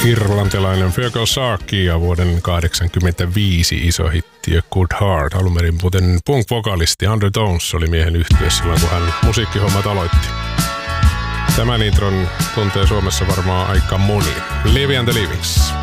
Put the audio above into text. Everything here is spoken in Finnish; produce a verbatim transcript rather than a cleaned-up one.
Irlantilainen Fergal Sarkey ja vuoden kahdeksankymmentäviisi iso hitti A Good Heart. Alunperin muuten punk-vokalisti Undertones oli miehen yhtye silloin, kun hän musiikkihommat aloitti. Tämän intron tuntee Suomessa varmaan aika moni. Livy and the Livings.